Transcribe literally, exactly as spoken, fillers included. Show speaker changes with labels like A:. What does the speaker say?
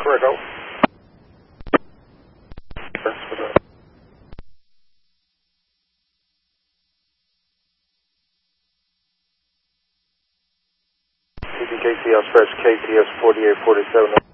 A: Correct, go. K T S Fresh, K T S forty-eight forty-seven.